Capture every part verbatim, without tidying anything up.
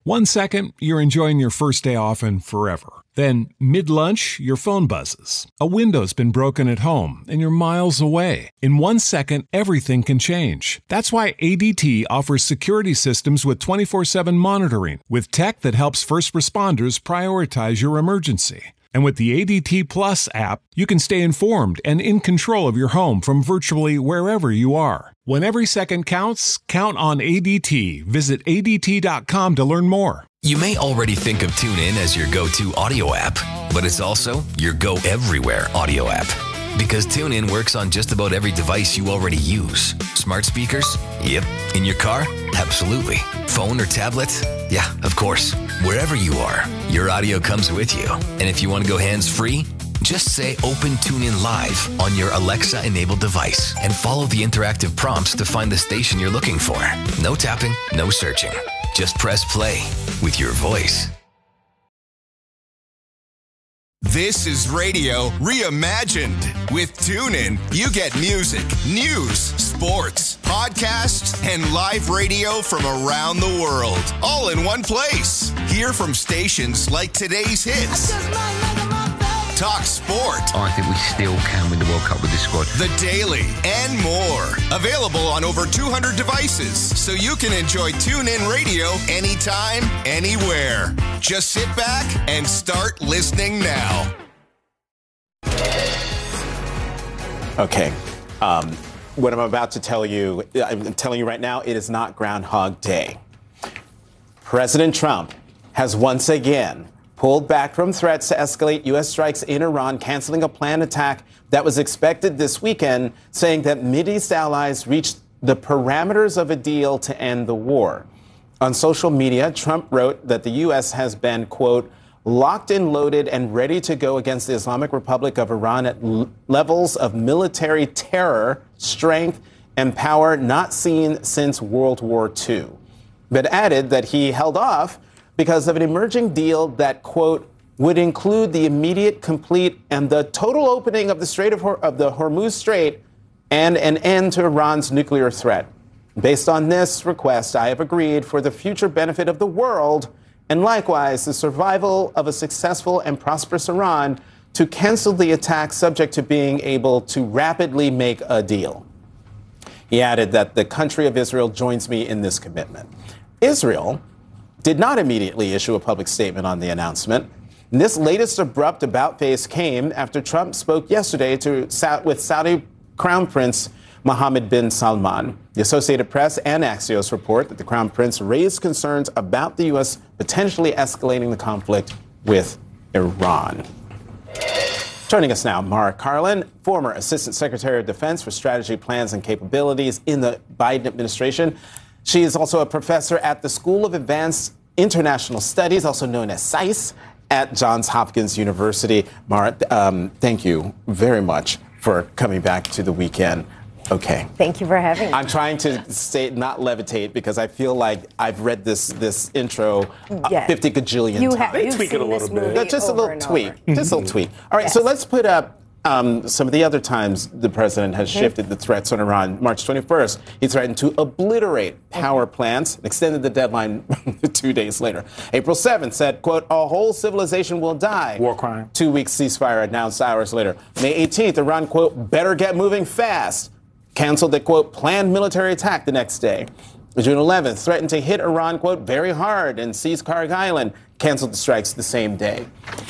One second, you're enjoying your first day off and forever. Then, mid-lunch, your phone buzzes. A window's been broken at home, and you're miles away. In one second, everything can change. That's why A D T offers security systems with twenty-four seven monitoring, with tech that helps first responders prioritize your emergency. And with the A D T Plus app, you can stay informed and in control of your home from virtually wherever you are. When every second counts, count on A D T. Visit A D T dot com to learn more. You may already think of TuneIn as your go-to audio app, but it's also your go-everywhere audio app. Because TuneIn works on just about every device you already use. Smart speakers? Yep. In your car? Absolutely. Phone or tablet? Yeah, of course. Wherever you are, your audio comes with you. And if you want to go hands-free, just say Open TuneIn Live on your Alexa-enabled device and follow the interactive prompts to find the station you're looking for. No tapping, no searching. Just press play with your voice. This is radio reimagined. With TuneIn, you get music, news, sports, podcasts, and live radio from around the world, all in one place. Hear from stations like Today's Hits, Talk Sport, I think we still can win the World Cup with this squad, The Daily, and more. Available on over two hundred devices, so you can enjoy TuneIn Radio anytime, anywhere. Just sit back and start listening now. Okay. Um, what I'm about to tell you, I'm telling you right now, it is not Groundhog Day. President Trump has once again pulled back from threats to escalate U S strikes in Iran, canceling a planned attack that was expected this weekend, saying that Mideast allies reached the parameters of a deal to end the war. On social media, Trump wrote that the U S has been, quote, locked and loaded and ready to go against the Islamic Republic of Iran at l- levels of military terror, strength, and power not seen since World War Two. But added that he held off because of an emerging deal that, quote, would include the immediate, complete, and the total opening of the Strait of, Hor- of the Hormuz Strait and an end to Iran's nuclear threat. Based on this request, I have agreed, for the future benefit of the world and likewise the survival of a successful and prosperous Iran, to cancel the attack subject to being able to rapidly make a deal. He added that the country of Israel joins me in this commitment. Israel did not immediately issue a public statement on the announcement. And this latest abrupt about-face came after Trump spoke yesterday to, with Saudi Crown Prince Mohammed bin Salman. The Associated Press and Axios report that the Crown Prince raised concerns about the U S potentially escalating the conflict with Iran. Joining us now, Mara Karlin, former Assistant Secretary of Defense for Strategy, Plans, and Capabilities in the Biden administration. She is also a professor at the School of Advanced International Studies, also known as SAIS, at Johns Hopkins University. Mara, um, thank you very much for coming back to the weekend. Okay. Thank you for having me. I'm trying to say not levitate because I feel like I've read this this intro uh, yeah. fifty gajillion you times. Ha- you've tweak seen it a little this bit. Just a little tweak. Over. Just a little tweak. All right. Yes. So let's put up um, some of the other times the president has mm-hmm. shifted the threats on Iran. March twenty-first, he threatened to obliterate power mm-hmm. plants and extended the deadline two days later. April seventh said, quote, a whole civilization will die. War crime. Two weeks ceasefire announced hours later. May eighteenth, Iran, quote, better get moving fast. Canceled the, quote, planned military attack the next day. June eleventh, threatened to hit Iran, quote, very hard and seize Karg Island. Canceled the strikes the same day.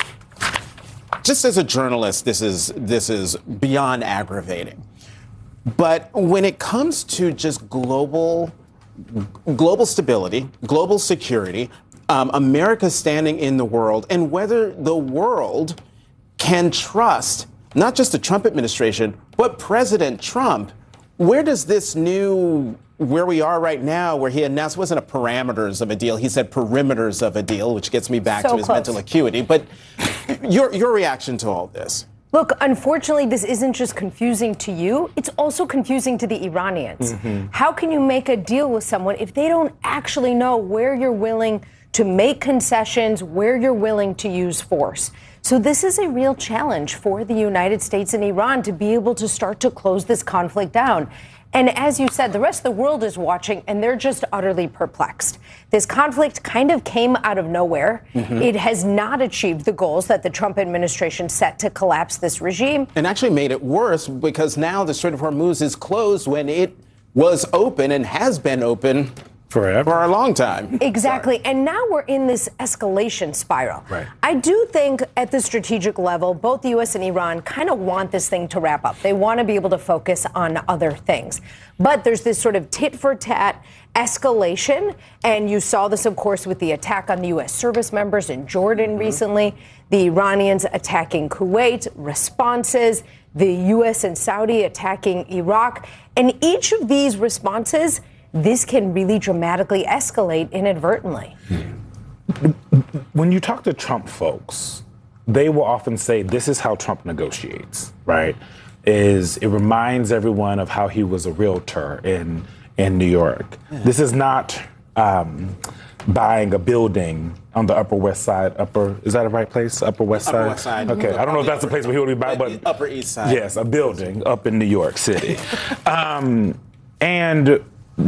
Just as a journalist, this is this is beyond aggravating. But when it comes to just global global stability, global security, um, America standing in the world, and whether the world can trust not just the Trump administration, but President Trump, where does this new, where we are right now, where he announced, wasn't a parameters of a deal, he said perimeters of a deal, which gets me back so to his close. mental acuity. But your your reaction to all this? Look, unfortunately, this isn't just confusing to you. It's also confusing to the Iranians. Mm-hmm. How can you make a deal with someone if they don't actually know where you're willing to make concessions, where you're willing to use force? So this is a real challenge for the United States and Iran to be able to start to close this conflict down. And as you said, the rest of the world is watching, and they're just utterly perplexed. This conflict kind of came out of nowhere. Mm-hmm. It has not achieved the goals that the Trump administration set to collapse this regime. And actually made it worse because now the Strait of Hormuz is closed when it was open and has been open Forever. For a long time. Exactly. Sorry. And now we're in this escalation spiral. Right. I do think at the strategic level, both the U S and Iran kind of want this thing to wrap up. They want to be able to focus on other things. But there's this sort of tit for tat escalation. And you saw this, of course, with the attack on the U S service members in Jordan mm-hmm. recently, the Iranians attacking Kuwait, responses, the U S and Saudi attacking Iraq. And each of these responses, this can really dramatically escalate inadvertently. When you talk to Trump folks, they will often say this is how Trump negotiates, right? Is it reminds everyone of how he was a realtor in in New York. Yeah. This is not um, buying a building on the Upper West Side. Upper is that a right place? Upper West Side. Upper West Side. Okay, I don't know if that's the place where he would be buying, but Upper East Side. Yes, a building up in New York City, um, and.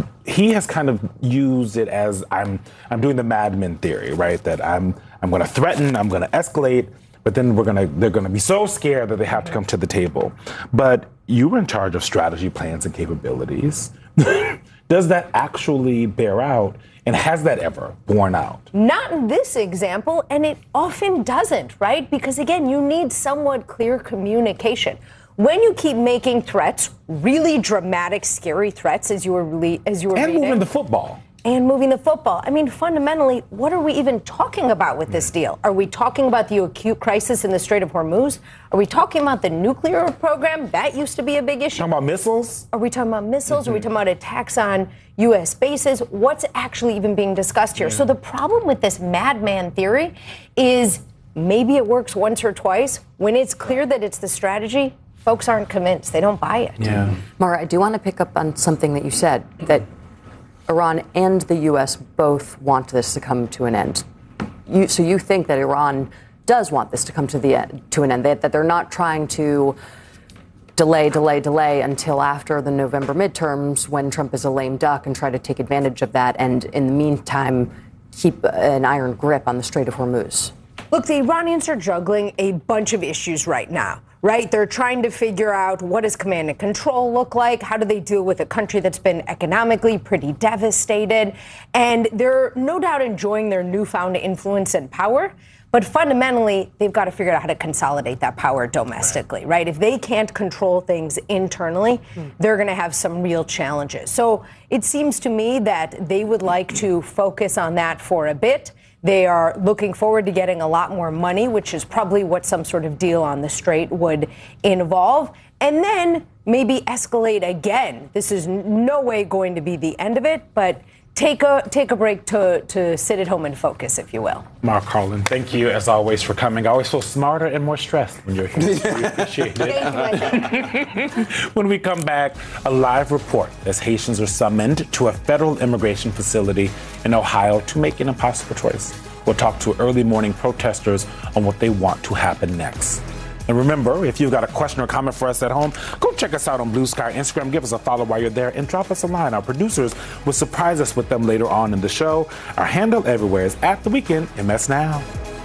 He has kind of used it as I'm I'm doing the Mad Men theory, right? That I'm I'm going to threaten, I'm going to escalate, but then we're going to they're going to be so scared that they have to come to the table. But you were in charge of strategy, plans, and capabilities. Does that actually bear out? And has that ever borne out? Not in this example, and it often doesn't, right? Because again, you need somewhat clear communication. When you keep making threats, really dramatic, scary threats, as you were really, as you were and reading, moving the football, and moving the football. I mean, fundamentally, what are we even talking about with this deal? Are we talking about the acute crisis in the Strait of Hormuz? Are we talking about the nuclear program? That used to be a big issue. Talking about missiles? Are we talking about missiles? Mm-hmm. Are we talking about attacks on U S bases? What's actually even being discussed here? Yeah. So the problem with this madman theory is maybe it works once or twice. When it's clear that it's the strategy, folks aren't convinced. They don't buy it. Yeah. Mara, I do want to pick up on something that you said, that Iran and the U S both want this to come to an end. You, so you think that Iran does want this to come to the end, to an end, that, that they're not trying to delay, delay, delay until after the November midterms when Trump is a lame duck and try to take advantage of that and in the meantime keep an iron grip on the Strait of Hormuz? Look, the Iranians are juggling a bunch of issues right now. Right? They're trying to figure out what does command and control look like? How do they deal with a country that's been economically pretty devastated? And they're no doubt enjoying their newfound influence and power. But fundamentally, they've got to figure out how to consolidate that power domestically, right? If they can't control things internally, mm. they're going to have some real challenges. So it seems to me that they would like to focus on that for a bit. They are looking forward to getting a lot more money, which is probably what some sort of deal on the Strait would involve. And then maybe escalate again. This is no way going to be the end of it, but take a take a break to, to sit at home and focus, if you will. Mark Harlan, thank you, as always, for coming. I always feel smarter and more stressed when you're here. We appreciate it. When we come back, a live report as Haitians are summoned to a federal immigration facility in Ohio to make an impossible choice. We'll talk to early morning protesters on what they want to happen next. And remember, if you've got a question or comment for us at home, go check us out on Blue Sky Instagram. Give us a follow while you're there and drop us a line. Our producers will surprise us with them later on in the show. Our handle everywhere is at The Weekend M S Now.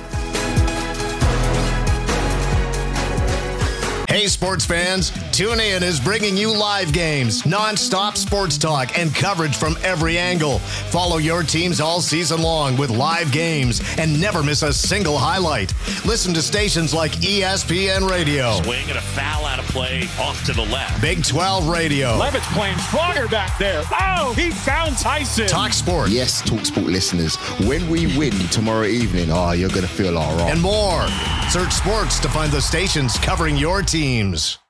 Hey, sports fans, TuneIn is bringing you live games, non-stop sports talk, and coverage from every angle. Follow your teams all season long with live games and never miss a single highlight. Listen to stations like E S P N Radio. Swing and a foul out of play off to the left. Big twelve Radio. Levitt's playing stronger back there. Oh, he found Tyson. Talk Sport. Yes, Talk Sport listeners, when we win tomorrow evening, oh, you're going to feel all right. And more. Search sports to find the stations covering your teams.